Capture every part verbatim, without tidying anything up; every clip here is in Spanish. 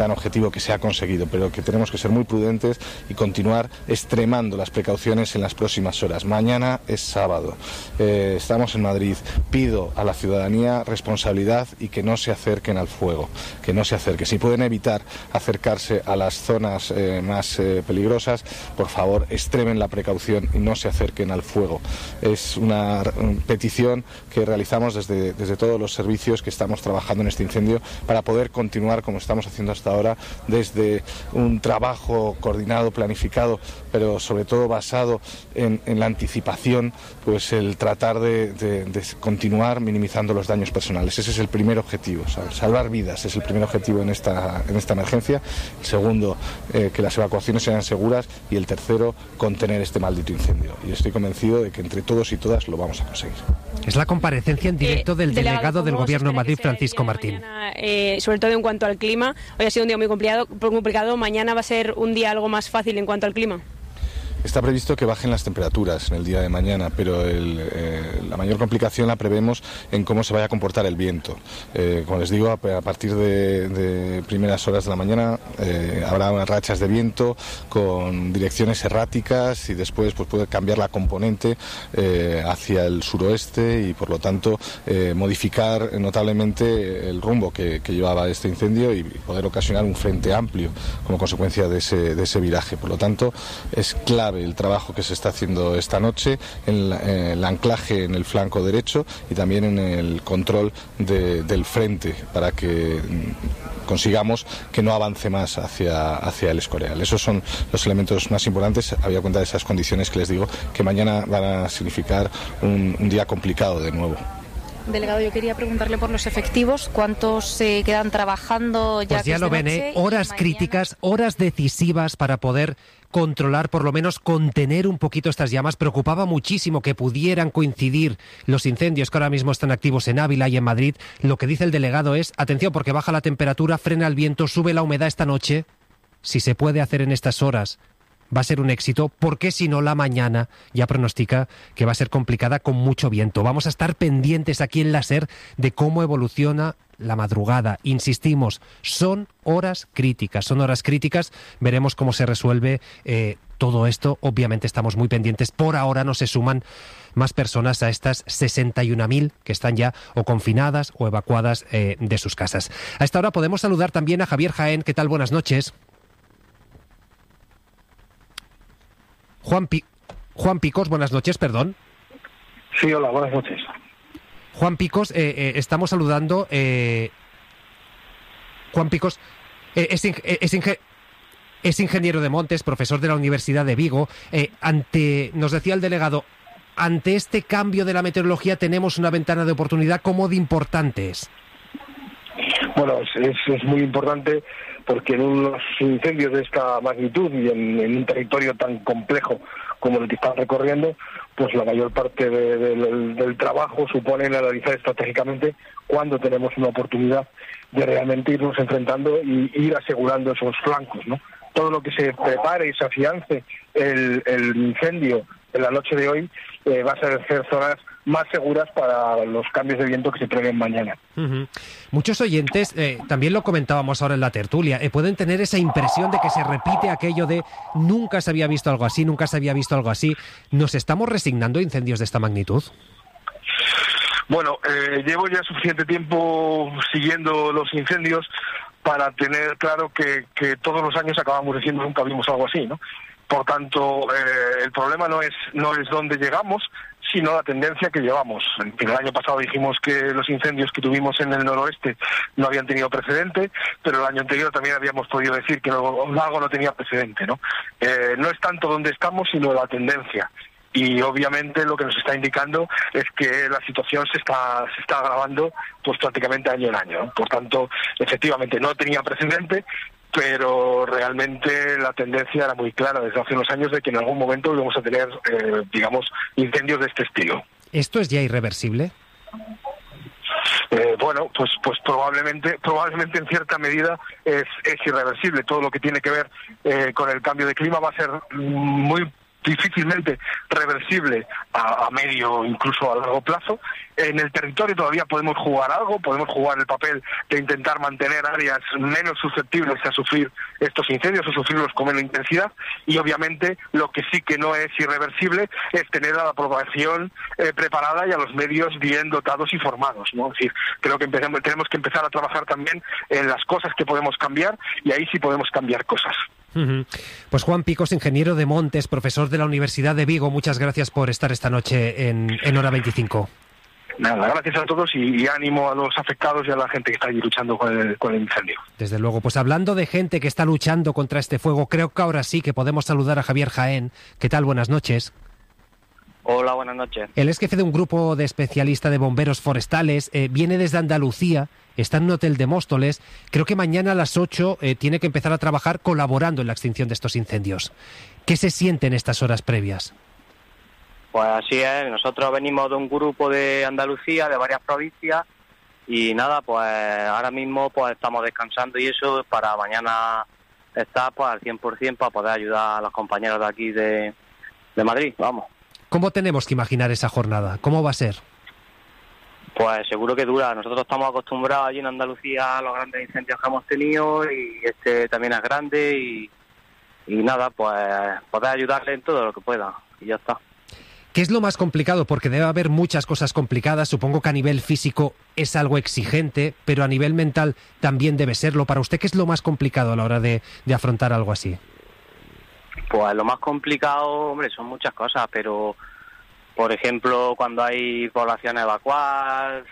gran objetivo que se ha conseguido, pero que tenemos que ser muy prudentes y continuar extremando las precauciones en las próximas horas. Mañana es sábado, eh, estamos en Madrid. Pido a la ciudadanía responsabilidad y que no se acerquen al fuego, que no se acerquen. Si pueden evitar acercarse a las zonas eh, más eh, peligrosas, por favor, extremen la precaución y no se acerquen al fuego. Es una petición que realizamos desde, desde todos los servicios que estamos trabajando en este incendio para poder continuar como estamos haciendo hasta ahora, desde un trabajo coordinado, planificado, pero sobre todo basado en, en la anticipación, pues el tratar de, de, de continuar minimizando los daños personales. Ese es el primer objetivo, ¿sabes? Salvar vidas es el primer objetivo en esta, en esta emergencia. El segundo, eh, que las evacuaciones sean seguras, y el tercero, contener este maldito incendio. Y estoy convencido de que entre todos y todas lo vamos a conseguir. Es la comparecencia en directo del eh, delegado del Gobierno en Madrid, Francisco Martín. Mañana, eh, sobre todo en cuanto al clima, hoy ha sido un día muy complicado, complicado, mañana va a ser un día algo más fácil en cuanto al clima. Está previsto que bajen las temperaturas en el día de mañana, pero el, eh, la mayor complicación la prevemos en cómo se vaya a comportar el viento. Eh, como les digo, a, a partir de, de primeras horas de la mañana eh, habrá unas rachas de viento con direcciones erráticas y después pues, puede cambiar la componente eh, hacia el suroeste y por lo tanto eh, modificar notablemente el rumbo que, que llevaba este incendio y poder ocasionar un frente amplio como consecuencia de ese, de ese viraje. Por lo tanto, es clave el trabajo que se está haciendo esta noche en la, en el anclaje en el flanco derecho y también en el control de, del frente para que consigamos que no avance más hacia, hacia el Escorial. Esos son los elementos más importantes, habida cuenta de esas condiciones que les digo que mañana van a significar un, un día complicado de nuevo. Delegado, yo quería preguntarle por los efectivos, ¿cuántos se eh, quedan trabajando ya? Pues ya lo ven, ¿eh? Horas críticas, horas decisivas para poder controlar, por lo menos contener un poquito estas llamas. Preocupaba muchísimo que pudieran coincidir los incendios que ahora mismo están activos en Ávila y en Madrid. Lo que dice el delegado es, atención, porque baja la temperatura, frena el viento, sube la humedad esta noche. Si se puede hacer en estas horas, va a ser un éxito, porque si no la mañana ya pronostica que va a ser complicada con mucho viento. Vamos a estar pendientes aquí en la SER de cómo evoluciona la madrugada. Insistimos, son horas críticas, son horas críticas. Veremos cómo se resuelve eh, todo esto. Obviamente estamos muy pendientes. Por ahora no se suman más personas a estas sesenta y una mil que están ya o confinadas o evacuadas eh, de sus casas. A esta hora podemos saludar también a Javier Jaén. ¿Qué tal? Buenas noches. Juan, Pi- Juan Picos, buenas noches, perdón. Sí, hola, buenas noches. Juan Picos, eh, eh, estamos saludando. Eh, Juan Picos eh, es, ing- es, ing- es ingeniero de montes, profesor de la Universidad de Vigo. Eh, ante, nos decía el delegado, ante este cambio de la meteorología tenemos una ventana de oportunidad. ¿Cómo de importante es? Bueno, es, es, es muy importante porque en unos incendios de esta magnitud y en, en un territorio tan complejo como el que están recorriendo, pues la mayor parte de, de, del, del trabajo supone el analizar estratégicamente cuándo tenemos una oportunidad de realmente irnos enfrentando y ir asegurando esos flancos, ¿no? Todo lo que se prepare y se afiance el, el incendio en la noche de hoy eh, va a ser hacer zonas más seguras para los cambios de viento que se prevén mañana. Uh-huh. Muchos oyentes, eh, también lo comentábamos ahora en la tertulia, eh, pueden tener esa impresión de que se repite aquello de nunca se había visto algo así, nunca se había visto algo así. ¿Nos estamos resignando a incendios de esta magnitud? Bueno, eh, llevo ya suficiente tiempo siguiendo los incendios para tener claro que, que todos los años acabamos diciendo nunca vimos algo así, ¿no? Por tanto, eh, el problema no es no es dónde llegamos, sino la tendencia que llevamos. El año pasado dijimos que los incendios que tuvimos en el noroeste no habían tenido precedente, pero el año anterior también habíamos podido decir que algo no tenía precedente, ¿no? Eh, no es tanto dónde estamos, sino la tendencia. Y obviamente lo que nos está indicando es que la situación se está se está agravando pues prácticamente año en año, ¿no? Por tanto, efectivamente no tenía precedente, pero realmente la tendencia era muy clara desde hace unos años de que en algún momento íbamos a tener, eh, digamos, incendios de este estilo. ¿Esto es ya irreversible? Eh, bueno, pues pues probablemente probablemente en cierta medida es, es irreversible. Todo lo que tiene que ver eh, con el cambio de clima va a ser muy difícilmente reversible a, a medio, incluso a largo plazo. En el territorio todavía podemos jugar algo, podemos jugar el papel de intentar mantener áreas menos susceptibles a sufrir estos incendios o sufrirlos con menos intensidad, y obviamente lo que sí que no es irreversible es tener a la población eh, preparada y a los medios bien dotados y formados, ¿no? Es decir, creo que empecemos, tenemos que empezar a trabajar también en las cosas que podemos cambiar, y ahí sí podemos cambiar cosas. Uh-huh. Pues Juan Picos, ingeniero de montes, profesor de la Universidad de Vigo, muchas gracias por estar esta noche en, en Hora veinticinco. Nada, gracias a todos y, y ánimo a los afectados y a la gente que está allí luchando con el, con el incendio. Desde luego, pues hablando de gente que está luchando contra este fuego, creo que ahora sí que podemos saludar a Javier Jaén. ¿Qué tal? Buenas noches. Hola, buenas noches. Él es jefe de un grupo de especialistas de bomberos forestales, eh, viene desde Andalucía, está en un hotel de Móstoles. Creo que mañana a las ocho eh, tiene que empezar a trabajar colaborando en la extinción de estos incendios. ¿Qué se siente en estas horas previas? Pues así es, nosotros venimos de un grupo de Andalucía, de varias provincias, y nada, pues ahora mismo pues estamos descansando y eso para mañana estar pues al cien por ciento para poder ayudar a los compañeros de aquí de, de Madrid, vamos. ¿Cómo tenemos que imaginar esa jornada? ¿Cómo va a ser? Pues seguro que dura. Nosotros estamos acostumbrados allí en Andalucía a los grandes incendios que hemos tenido, y este también es grande, y, y nada, pues poder ayudarle en todo lo que pueda, y ya está. ¿Qué es lo más complicado? Porque debe haber muchas cosas complicadas. Supongo que a nivel físico es algo exigente, pero a nivel mental también debe serlo. Para usted, ¿qué es lo más complicado a la hora de, de afrontar algo así? Pues lo más complicado, hombre, son muchas cosas, pero por ejemplo, cuando hay poblaciones evacuadas,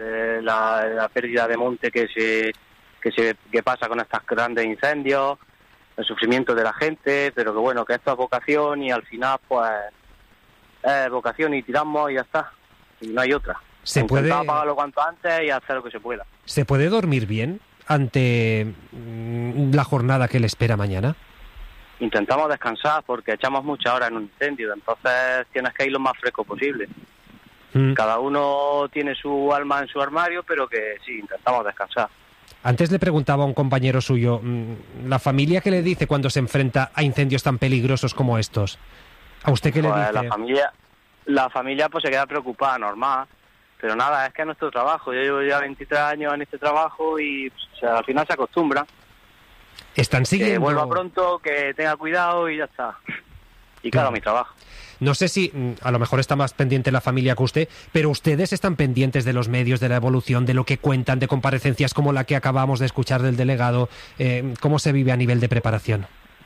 la, la pérdida de monte que se que se que pasa con estos grandes incendios, el sufrimiento de la gente, pero que bueno, que esto es vocación, y al final pues es vocación y tiramos y ya está, y no hay otra. Se Intentar puede apagarlo cuanto antes y hacer lo que se pueda. ¿Se puede dormir bien ante mm, la jornada que le espera mañana? Intentamos descansar porque echamos muchas horas en un incendio, entonces tienes que ir lo más fresco posible. Mm. Cada uno tiene su alma en su armario, pero que sí, intentamos descansar. Antes le preguntaba a un compañero suyo, ¿la familia qué le dice cuando se enfrenta a incendios tan peligrosos como estos? ¿A usted qué pues le dice? La familia, la familia pues se queda preocupada, normal, pero nada, es que es nuestro trabajo. Yo llevo ya veintitrés años en este trabajo y pues, o sea, al final se acostumbra. Están siguiendo... Que vuelva pronto, que tenga cuidado y ya está. Y claro, claro, mi trabajo. No sé si a lo mejor está más pendiente la familia que usted, pero ustedes están pendientes de los medios, de la evolución, de lo que cuentan, de comparecencias como la que acabamos de escuchar del delegado. Eh, ¿Cómo se vive a nivel de preparación?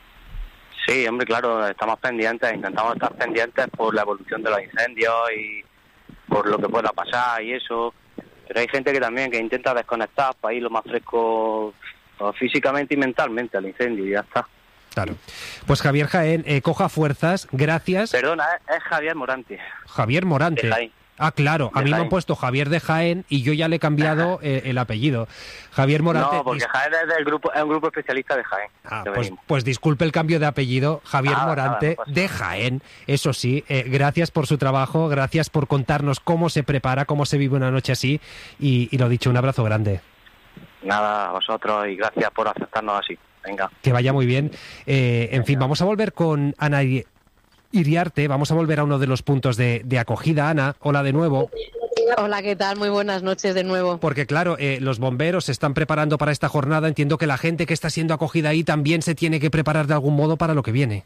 Sí, hombre, claro, estamos pendientes, intentamos estar pendientes por la evolución de los incendios y por lo que pueda pasar y eso. Pero hay gente que también que intenta desconectar para ir lo más fresco físicamente y mentalmente al incendio y ya está. Claro. Pues Javier Jaén, eh, coja fuerzas, gracias. Perdona, es, es Javier Morante. Javier Morante. Ah, claro, a mí me han puesto Javier de Jaén y yo ya le he cambiado eh, el apellido. Javier Morante... No, porque dis... Jaén es, del grupo, es un grupo especialista de Jaén. Ah, pues, pues disculpe el cambio de apellido, Javier ah, Morante nada, no de Jaén. Eso sí, eh, gracias por su trabajo, gracias por contarnos cómo se prepara, cómo se vive una noche así y, y lo dicho, un abrazo grande. Nada, a vosotros y gracias por aceptarnos así. Venga. Que vaya muy bien. Eh, en Venga. fin, vamos a volver con Ana Iriarte, vamos a volver a uno de los puntos de, de acogida. Ana, hola de nuevo. Hola, ¿qué tal? Muy buenas noches de nuevo. Porque claro, eh, los bomberos se están preparando para esta jornada. Entiendo que la gente que está siendo acogida ahí también se tiene que preparar de algún modo para lo que viene.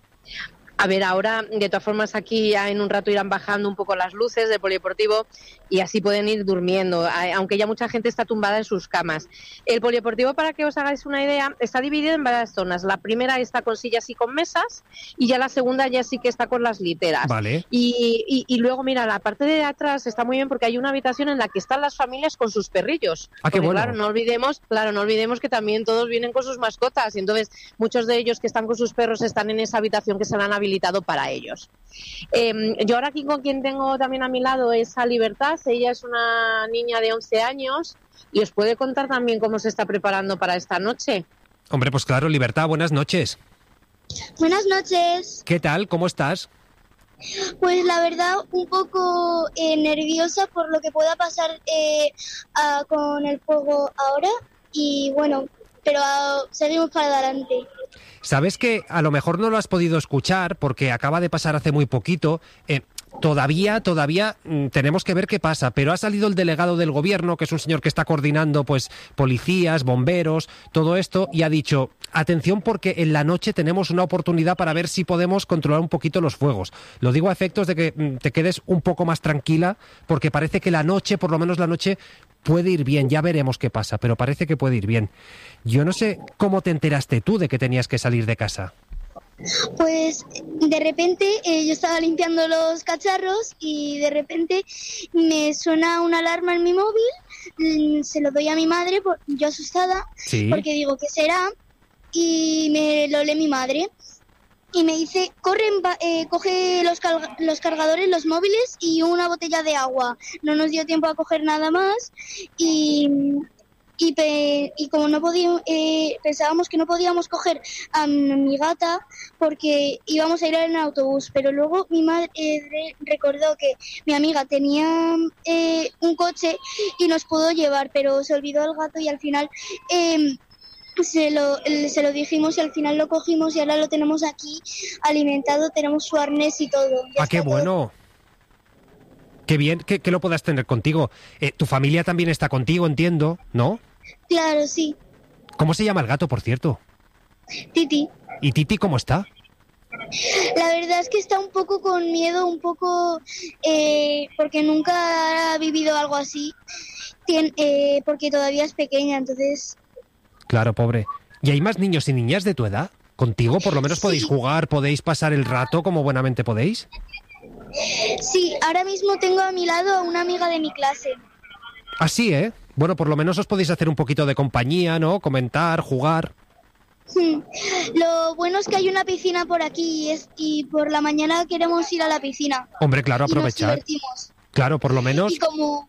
A ver, ahora, de todas formas, aquí ya en un rato irán bajando un poco las luces del polideportivo y así pueden ir durmiendo, aunque ya mucha gente está tumbada en sus camas. El polideportivo, para que os hagáis una idea, está dividido en varias zonas. La primera está con sillas y con mesas y ya la segunda ya sí que está con las literas. Vale. Y, y, y luego, mira, la parte de atrás está muy bien porque hay una habitación en la que están las familias con sus perrillos. Ah, qué porque, bueno. Claro, no olvidemos, claro, no olvidemos que también todos vienen con sus mascotas y entonces muchos de ellos que están con sus perros están en esa habitación que se la han habilitado para ellos. Eh, yo ahora aquí con quien tengo también a mi lado es a Libertad. Ella es una niña de once años y os puede contar también cómo se está preparando para esta noche. Hombre, pues claro, Libertad, buenas noches. Buenas noches. ¿Qué tal? ¿Cómo estás? Pues la verdad un poco eh, nerviosa por lo que pueda pasar eh, a, con el fuego ahora y bueno, pero uh, seguimos para adelante. Sabes que a lo mejor no lo has podido escuchar porque acaba de pasar hace muy poquito. Eh, todavía, todavía mm, tenemos que ver qué pasa, pero ha salido el delegado del gobierno, que es un señor que está coordinando pues policías, bomberos, todo esto, y ha dicho, atención porque en la noche tenemos una oportunidad para ver si podemos controlar un poquito los fuegos. Lo digo a efectos de que mm, te quedes un poco más tranquila, porque parece que la noche, por lo menos la noche, puede ir bien, ya veremos qué pasa, pero parece que puede ir bien. Yo no sé cómo te enteraste tú de que tenías que salir de casa. Pues de repente eh, yo estaba limpiando los cacharros y de repente me suena una alarma en mi móvil, se lo doy a mi madre, por, yo asustada, ¿Sí? porque digo, ¿qué será? Y me lo lee mi madre. Y me dice, corre, eh, coge los, cal- los cargadores, los móviles y una botella de agua. No nos dio tiempo a coger nada más y, y, pe- y como no podíamos, eh, pensábamos que no podíamos coger a mi gata porque íbamos a ir en autobús. Pero luego mi madre eh, re- recordó que mi amiga tenía eh, un coche y nos pudo llevar, pero se olvidó el gato y al final... Eh, Se lo, se lo dijimos y al final lo cogimos y ahora lo tenemos aquí alimentado, tenemos su arnés y todo. ¡Ah, qué bueno! Qué bien que, que lo puedas tener contigo. Eh, tu familia también está contigo, entiendo, ¿no? Claro, sí. ¿Cómo se llama el gato, por cierto? Titi. ¿Y Titi cómo está? La verdad es que está un poco con miedo, un poco eh, porque nunca ha vivido algo así, Tien, eh, porque todavía es pequeña, entonces... Claro, pobre. ¿Y hay más niños y niñas de tu edad? ¿Contigo por lo menos podéis Sí. jugar, podéis pasar el rato como buenamente podéis? Sí, ahora mismo tengo a mi lado a una amiga de mi clase. Así, ¿eh? Bueno, por lo menos os podéis hacer un poquito de compañía, ¿no? Comentar, jugar. Hmm. Lo bueno es que hay una piscina por aquí y, es, y por la mañana queremos ir a la piscina. Hombre, claro, Y nos aprovechar. divertimos. Claro, por lo menos... Y como...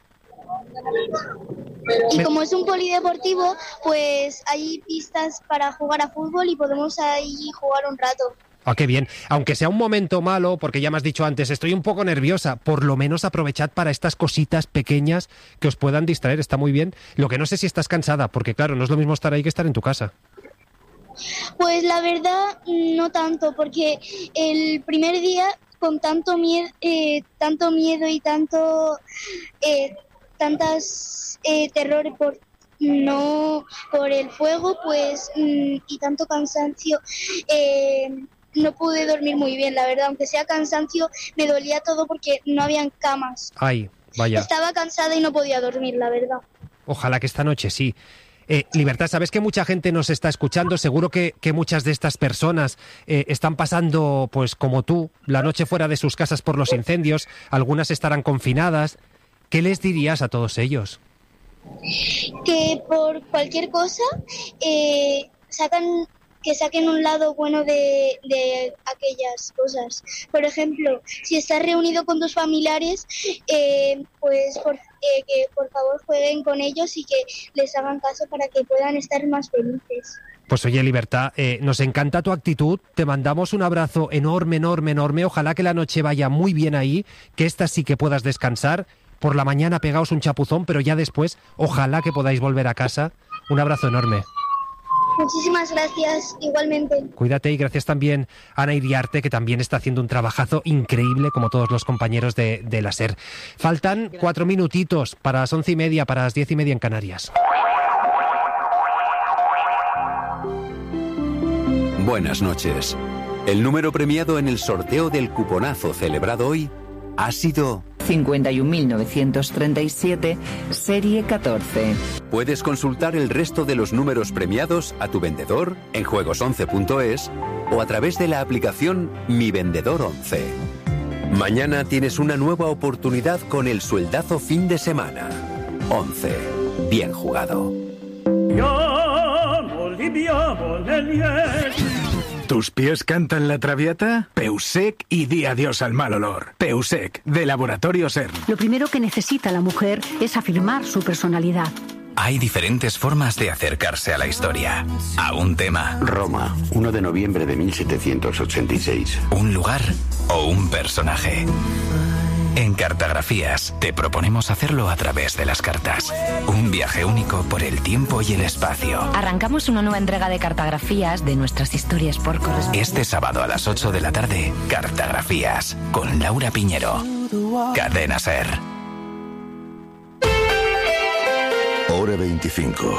Y como es un polideportivo, pues hay pistas para jugar a fútbol y podemos ahí jugar un rato. Ah, qué bien. Aunque sea un momento malo, porque ya me has dicho antes, estoy un poco nerviosa, por lo menos aprovechad para estas cositas pequeñas que os puedan distraer, está muy bien. Lo que no sé si estás cansada, porque claro, no es lo mismo estar ahí que estar en tu casa. Pues la verdad, no tanto, porque el primer día, con tanto miedo, eh, tanto miedo y tanto... Eh, tantas eh, terror por no por el fuego pues mm, y tanto cansancio eh, no pude dormir muy bien, la verdad, aunque sea cansancio me dolía todo porque no habían camas. Ay, vaya. Estaba cansada y no podía dormir, la verdad. Ojalá que esta noche sí. Eh, Libertad, sabes que mucha gente nos está escuchando, seguro que, que muchas de estas personas eh, están pasando, pues como tú, la noche fuera de sus casas por los incendios, algunas estarán confinadas. ¿Qué les dirías a todos ellos? Que por cualquier cosa eh, sacan que saquen un lado bueno de, de aquellas cosas. Por ejemplo, si estás reunido con tus familiares, eh, pues por, eh, que por favor jueguen con ellos y que les hagan caso para que puedan estar más felices. Pues oye, Libertad, eh, nos encanta tu actitud, te mandamos un abrazo enorme, enorme, enorme, ojalá que la noche vaya muy bien ahí, que esta sí que puedas descansar. Por la mañana pegaos un chapuzón, pero ya después, ojalá que podáis volver a casa. Un abrazo enorme. Muchísimas gracias, igualmente. Cuídate y gracias también a Ana Iriarte, que también está haciendo un trabajazo increíble, como todos los compañeros de, de la SER. Faltan cuatro minutitos para las once y media, para las diez y media en Canarias. Buenas noches. El número premiado en el sorteo del cuponazo celebrado hoy ha sido... cincuenta y un mil novecientos treinta y siete, serie catorce. Puedes consultar el resto de los números premiados a tu vendedor en juegos once punto es o a través de la aplicación Mi Vendedor once. Mañana tienes una nueva oportunidad con el sueldazo fin de semana. once. Bien jugado. ¿Tus pies cantan la traviata? Peusec y di adiós al mal olor. Peusec, de Laboratorio SER. Lo primero que necesita la mujer es afirmar su personalidad. Hay diferentes formas de acercarse a la historia, a un tema. Roma, uno de noviembre de mil setecientos ochenta y seis. Un lugar o un personaje. En Cartografías te proponemos hacerlo a través de las cartas. Un viaje único por el tiempo y el espacio. Arrancamos una nueva entrega de Cartografías de nuestras historias por correspondencia. Este sábado a las ocho de la tarde, Cartografías, con Laura Piñero. Cadena SER. Hora veinticinco.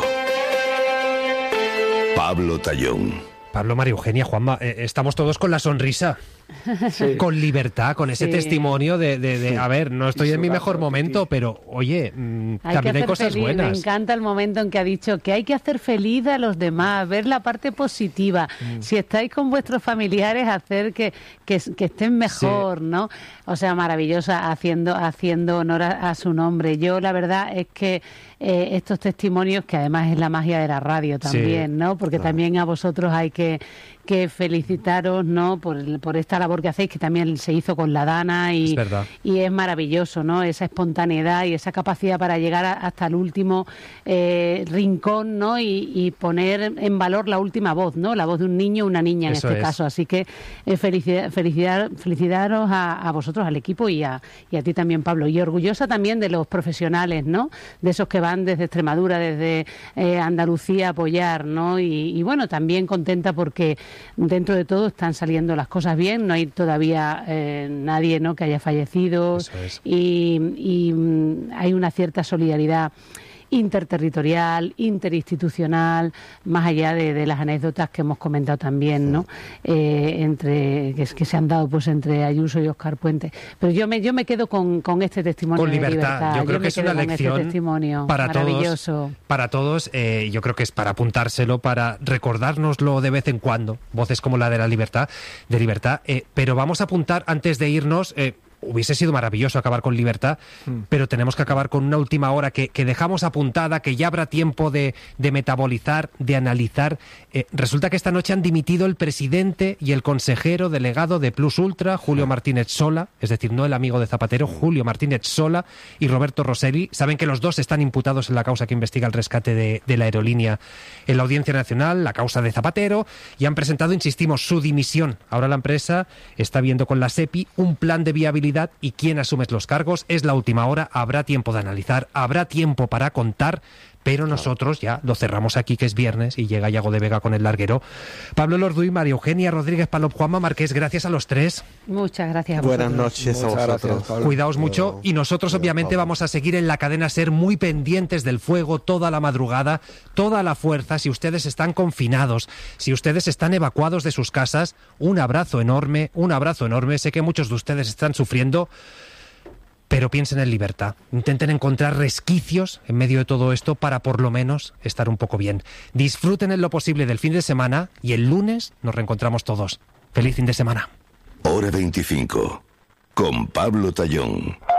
Pablo Tallón. Pablo, María Eugenia, Juanma, eh, estamos todos con la sonrisa, sí. con libertad, con ese sí. testimonio de, de, de sí. a ver, no estoy en mi mejor momento, pero oye, mmm, hay también hay cosas feliz. buenas. Me encanta el momento en que ha dicho que hay que hacer feliz a los demás, ver la parte positiva. Mm. Si estáis con vuestros familiares, hacer que, que, que estén mejor, sí. ¿no? O sea, maravillosa, haciendo, haciendo honor a, a su nombre. Yo, la verdad, es que eh, estos testimonios, que además es la magia de la radio también, sí. ¿no? Porque claro. también a vosotros hay que que felicitaros, ¿no? Por, por esta labor que hacéis, que también se hizo con la Dana y es, y es maravilloso, ¿no? Esa espontaneidad y esa capacidad para llegar a, hasta el último eh, rincón, ¿no? Y, y poner en valor la última voz, ¿no? La voz de un niño o una niña en Eso este es. caso. Así que eh, felicidad, felicidad, felicitaros a, a vosotros, al equipo y a, y a ti también, Pablo. Y orgullosa también de los profesionales, ¿no? De esos que van desde Extremadura, desde eh, Andalucía a apoyar, ¿no? Y, y bueno, también contenta porque dentro de todo están saliendo las cosas bien, no hay todavía eh, nadie, ¿no? que haya fallecido es. y, y hay una cierta solidaridad interterritorial, interinstitucional, más allá de, de las anécdotas que hemos comentado también, ¿no? Eh, entre que, que se han dado pues entre Ayuso y Óscar Puente. Pero yo me yo me quedo con, con este testimonio con libertad. de libertad. Yo creo yo que es una lección este para maravilloso. todos. Para todos, eh, yo creo que es para apuntárselo, para recordárnoslo de vez en cuando. Voces como la de la libertad, de libertad. Eh, pero vamos a apuntar antes de irnos. Eh, Hubiese sido maravilloso acabar con libertad, mm. pero tenemos que acabar con una última hora que, que dejamos apuntada, que ya habrá tiempo de, de metabolizar, de analizar. Eh, resulta que esta noche han dimitido el presidente y el consejero delegado de Plus Ultra, Julio Martínez Sola, es decir, no el amigo de Zapatero, Julio Martínez Sola y Roberto Rosselli. Saben que los dos están imputados en la causa que investiga el rescate de, de la aerolínea en la Audiencia Nacional, la causa de Zapatero, y han presentado, insistimos, su dimisión. Ahora la empresa está viendo con la SEPI un plan de viabilidad y quién asume los cargos. Es la última hora, habrá tiempo de analizar, habrá tiempo para contar, pero nosotros ya lo cerramos aquí, que es viernes, y llega Iago de Vega con el larguero. Pablo Lorduy, María Eugenia Rodríguez Palop, Juanma Marqués, gracias a los tres. Muchas gracias a Buenas vosotros. noches a vosotros. Gracias, Cuidaos mucho, y nosotros Cuidado, obviamente Pablo. Vamos a seguir en la cadena SER muy pendientes del fuego toda la madrugada, toda la fuerza. Si ustedes están confinados, si ustedes están evacuados de sus casas, un abrazo enorme, un abrazo enorme. Sé que muchos de ustedes están sufriendo, pero piensen en libertad. Intenten encontrar resquicios en medio de todo esto para por lo menos estar un poco bien. Disfruten en lo posible del fin de semana y el lunes nos reencontramos todos. ¡Feliz fin de semana! Hora veinticinco, con Pablo Tallón.